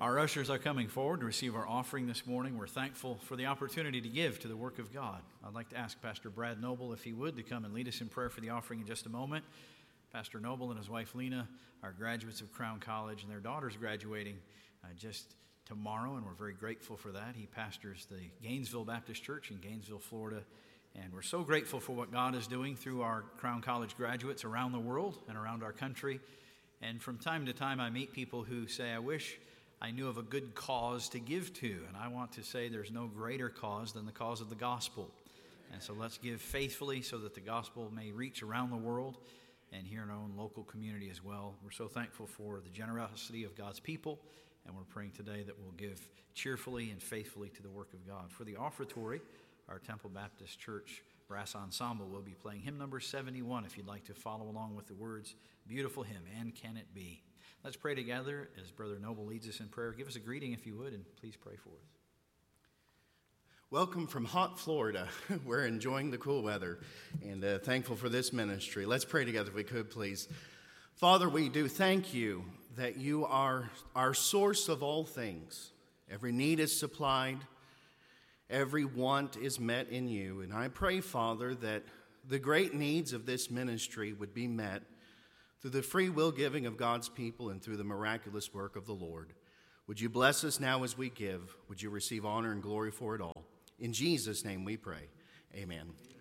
Our ushers are coming forward to receive our offering this morning. We're thankful for the opportunity to give to the work of God. I'd like to ask Pastor Brad Noble, if he would, to come and lead us in prayer for the offering in just a moment. Pastor Noble and his wife Lena are graduates of Crown College, and their daughter's graduating just tomorrow, and we're very grateful for that. He pastors the Gainesville Baptist Church in Gainesville, Florida, and we're so grateful for what God is doing through our Crown College graduates around the world and around our country. And from time to time, I meet people who say, I wish I knew of a good cause to give to. And I want to say there's no greater cause than the cause of the gospel. And so let's give faithfully so that the gospel may reach around the world and here in our own local community as well. We're so thankful for the generosity of God's people, and we're praying today that we'll give cheerfully and faithfully to the work of God. For the offertory, our Temple Baptist Church brass ensemble will be playing hymn number 71, if you'd like to follow along with the words, beautiful hymn, And Can It Be? Let's pray together as Brother Noble leads us in prayer. Give us a greeting if you would, and please pray for us. Welcome from hot Florida. We're enjoying the cool weather and thankful for this ministry. Let's pray together if we could, please. Father, we do thank you that you are our source of all things. Every need is supplied. Every want is met in you. And I pray, Father, that the great needs of this ministry would be met through the free will giving of God's people and through the miraculous work of the Lord. Would you bless us now as we give? Would you receive honor and glory for it all? In Jesus' name we pray. Amen.